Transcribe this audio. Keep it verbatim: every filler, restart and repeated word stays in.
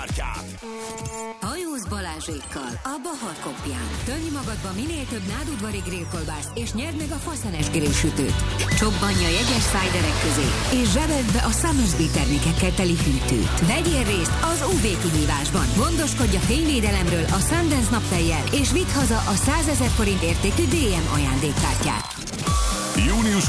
Hajóz Balázsékkal a Bahar Kopján. Tölj magadba minél több nádudvari grillkolbászt és nyerd meg a faszenes grillsütőt. Csobbanj a jegyes szájderek közé és zsebedd be a Summersby termékekkel teli hűtőt. Vegyél részt az ú vé kihívásban. Gondoskodj a fényvédelemről a Sundance naptejjel és vidd haza a százezer forint értékű dé em ajándékkártyát. június